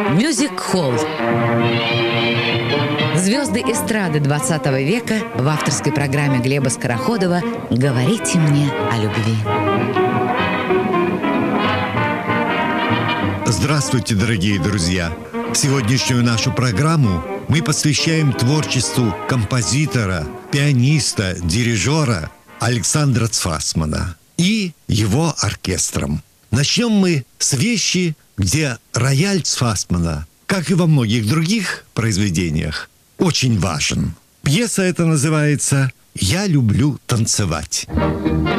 Мюзик-холл. Звезды эстрады 20 века в авторской программе Глеба Скороходова «Говорите мне о любви». Здравствуйте, дорогие друзья! Сегодняшнюю нашу программу мы посвящаем творчеству композитора, пианиста, дирижера Александра Цфасмана и его оркестром. Начнем мы с вещи, где рояль Цфасмана, как и во многих других произведениях, очень важен. Пьеса эта называется «Я люблю танцевать».